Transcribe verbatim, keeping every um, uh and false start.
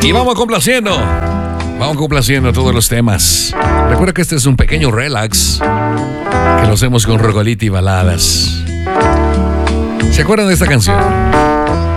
Y vamos complaciendo. Vamos complaciendo todos los temas. Recuerda que este es un pequeño relax que lo hacemos con Rogolito y baladas. ¿Se acuerdan de esta canción?